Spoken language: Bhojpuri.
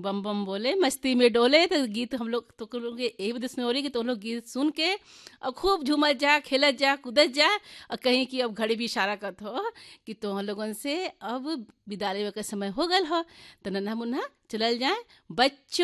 बम बम बोले मस्ती में डोले। तो गीत हम लोग तो लोग यही उद्देश्य में हो रही कि तो लोग गीत सुन के और खूब झूमत जा, खेलत जा, कूदत जा। और कहीं कि अब घड़ी भी इशारा करत हो कि तो हम लोगन से अब विदा लेवे के समय हो गल हो। तो नन्हा मुन्हा चलल जाए बच्चों।